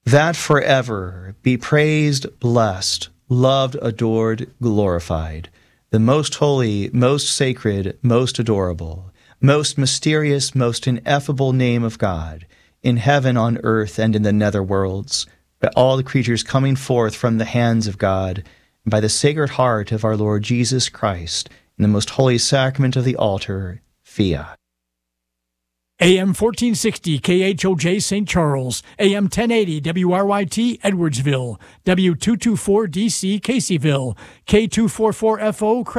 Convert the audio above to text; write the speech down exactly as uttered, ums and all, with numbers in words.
that forever be praised, blessed, loved, adored, glorified, the most holy, most sacred, most adorable, most mysterious, most ineffable name of God, in heaven, on earth, and in the nether worlds, by all the creatures coming forth from the hands of God, and by the Sacred Heart of our Lord Jesus Christ, in the most holy sacrament of the altar, fiat. A M fourteen sixty K H O J Saint Charles, A M ten eighty W R Y T Edwardsville, W two twenty-four D C Caseyville, K two forty-four F O